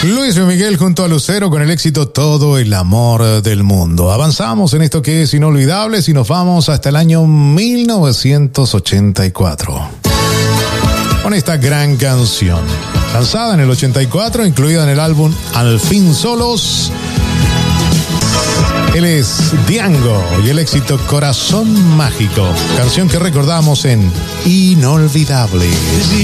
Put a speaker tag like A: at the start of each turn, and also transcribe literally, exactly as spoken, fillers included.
A: Luis Miguel junto a Lucero con el éxito Todo el amor del mundo. Avanzamos en esto que es inolvidable y nos vamos hasta el año mil novecientos ochenta y cuatro. Con esta gran canción, lanzada en el ochenta y cuatro, incluida en el álbum Al fin solos. Él es Diango y el éxito Corazón Mágico, canción que recordamos en Inolvidable.